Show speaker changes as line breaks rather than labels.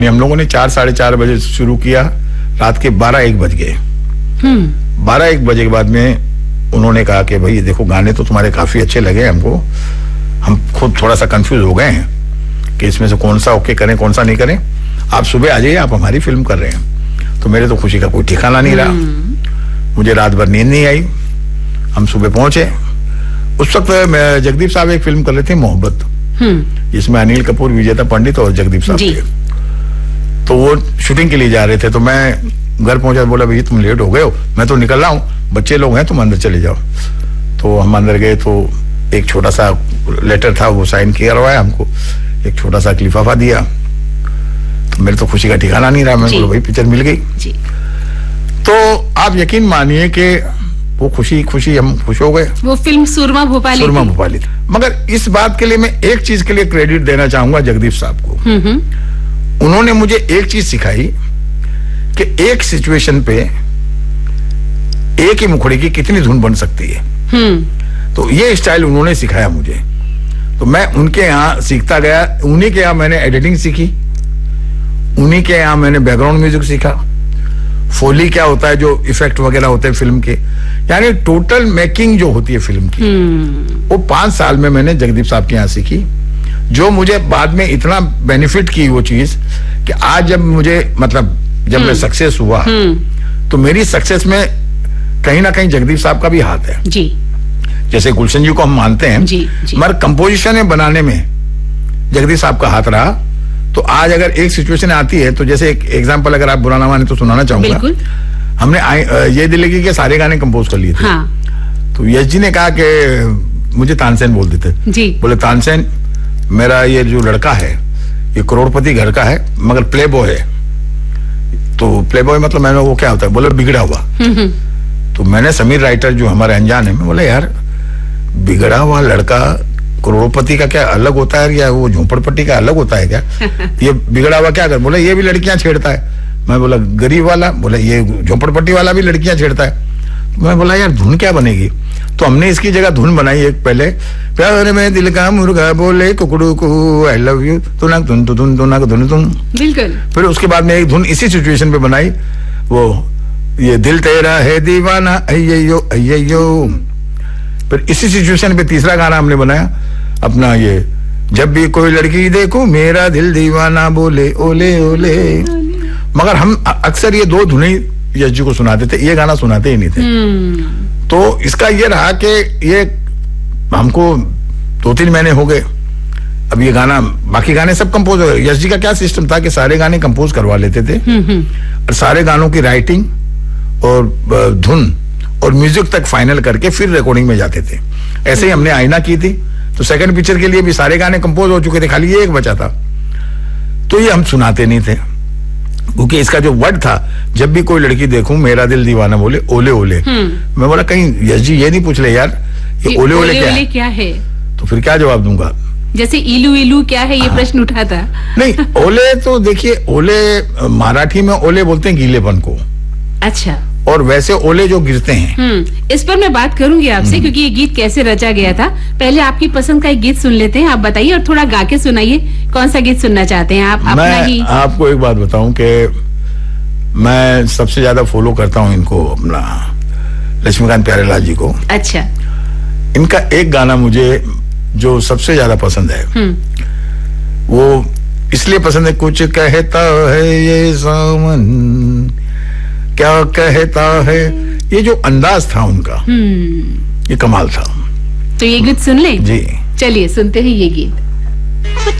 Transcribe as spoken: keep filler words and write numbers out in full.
हम लोगों ने चार साढ़े चार बजे शुरू किया, रात के बारह एक बज गए। बारह एक बजे के बाद में उन्होंने कहा कि भाई देखो गाने तो तुम्हारे काफी अच्छे लगे हमको, हम खुद थोड़ा सा कंफ्यूज हो गए हैं कि इसमें से कौन सा ओके करें कौन सा नहीं करें, आप सुबह आ जाइए, आप हमारी फिल्म कर रहे हैं। तो मेरे तो खुशी का कोई ठिकाना नहीं रहा, मुझे रात भर नींद नहीं आई। हम सुबह पहुंचे, उस वक्त जगदीप साहब एक फिल्म कर रहे थे मोहब्बत, जिसमें अनिल कपूर, विजेता पंडित और जगदीप साहब थे। तो वो शूटिंग के लिए जा रहे थे, तो मैं घर पहुंचा, बोला भैया तुम लेट हो गए हो, मैं तो निकल रहा हूँ, बच्चे लोग हैं, तुम अंदर चले जाओ। तो हम अंदर गए तो एक छोटा सा लेटर था, वो साइन किया करवाया हमको, एक छोटा सा लिफाफा दिया। तो मेरे तो खुशी का ठिकाना नहीं रहा, मैं बोला भाई पिक्चर मिल गई। तो आप यकीन मानिए कि वो खुशी खुशी हम खुश हो गए। वो फिल्म सुरमा भोपाली सुरमा भोपाली थी। मगर इस बात के लिए मैं एक चीज के लिए क्रेडिट देना चाहूंगा जगदीप साहब को। उन्होंने मुझे एक चीज सिखाई कि एक सिचुएशन पे एक ही मुखड़े की कितनी धुन बन सकती है। तो ये स्टाइल उन्होंने सिखाया मुझे, तो मैं उनके यहाँ सीखता गया। उन्हीं के यहाँ मैंने एडिटिंग सीखी, उन्हीं के यहाँ मैंने बैकग्राउंड म्यूजिक सीखा, फोली क्या होता है, जो इफेक्ट वगैरह होते हैं फिल्म के, यानी टोटल मेकिंग जो होती है फिल्म की, वो पांच साल में मैंने जगदीप साहब के यहाँ सीखी, जो मुझे बाद में इतना बेनिफिट की वो चीज कि आज जब मुझे मतलब जब मैं सक्सेस हुआ तो मेरी सक्सेस में कहीं ना कहीं जगदीप साहब का भी हाथ है। जी। जैसे गुलशन जी को हम मानते हैं, जी, जी। मगर कंपोजिशन बनाने में जगदीप साहब का हाथ रहा। तो आज अगर एक सिचुएशन आती है, तो जैसे एक एग्जांपल अगर आप बुरा ना माने तो सुनाना चाहूंगा। हमने ये दिल्ली के सारे गाने कंपोज कर लिए थे। हाँ। तो यश जी ने कहा कि मुझे तानसेन बोल देते, जी। बोले तानसेन मेरा ये जो लड़का है ये करोड़पति घर का है मगर प्ले बॉय है। तो प्ले बॉय मतलब मैंने वो क्या होता है, बोले बिगड़ा हुआ। तो मैंने समीर राइटर जो हमारे अनजान है, मैं बोला यार बिगड़ा हुआ लड़का करोड़पति का क्या अलग होता है या वो झोपड़पट्टी का अलग होता है क्या? ये बिगड़ा हुआ क्या कर, बोले ये भी लड़कियां छेड़ता है। मैं बोला गरीब वाला, बोले ये झोपड़पट्टी वाला भी लड़कियां छेड़ता है। मैं बोला यार धुन क्या बनेगी? तो हमने इसकी जगह धुन बनाई एक पहले, प्यार में दिल का मुर्गा बोले कुकड़ू को आई लव यू तुनक धुन धुन धुनक धुन धुन। बिल्कुल। फिर उसके बाद में एक धुन इसी सिचुएशन पे बनाई, वो ये दिल तेरा है दीवाना अय्यो अय्यो। फिर इसी सिचुएशन पे तीसरा गाना हमने बनाया अपना, ये जब भी कोई लड़की देखूं मेरा दिल दीवाना बोले ओले ओले। मगर हम अक्सर ये दो धुनें यश जी को सुनाते थे, ये गाना सुनाते ही नहीं थे। तो इसका ये रहा कि ये हमको दो तीन महीने हो गए, अब ये गाना, बाकी गाने सब कंपोज हो गए। यश जी का क्या सिस्टम था कि सारे गाने कंपोज करवा लेते थे और सारे गानों की राइटिंग और धुन और म्यूजिक तक फाइनल करके फिर रिकॉर्डिंग में जाते थे। ऐसे ही हमने आईना की थी, तो सेकंड पिक्चर के लिए भी सारे गाने कंपोज हो चुके थे, खाली ये एक बचा था। तो ये हम सुनाते नहीं थे क्योंकि इसका जो वर्ड था, जब भी कोई लड़की देखूं मेरा दिल दीवाना बोले ओले ओले। मैं बोला कहीं यश जी ये नहीं पूछ ले यार ये ओले ओले, ओले, क्या, ओले क्या है? तो फिर क्या जवाब दूंगा? जैसे इलू इलू क्या है, ये प्रश्न उठा था। नहीं, ओले तो देखिए, ओले मराठी में ओले बोलते हैं गीलेपन को। अच्छा। और वैसे ओले जो गिरते हैं। इस पर मैं बात करूंगी आपसे, क्योंकि ये गीत कैसे रचा गया था। पहले आपकी पसंद का एक गीत सुन लेते हैं, आप बताइए और थोड़ा गा के सुनाइए। कौन सा गीत सुनना चाहते हैं आप? अपना ही। आपको एक बात बताऊं कि मैं सबसे ज्यादा फॉलो करता हूं इनको, अपना लक्ष्मीकांत प्यारेलाल जी को। अच्छा। इनका एक गाना मुझे जो सबसे ज्यादा पसंद है, वो इसलिए पसंद है, कुछ कहता है ये सावन क्या कहता है, ये जो अंदाज था उनका ये कमाल था। तो ये गीत सुन ले जी। चलिए सुनते हैं ये गीत।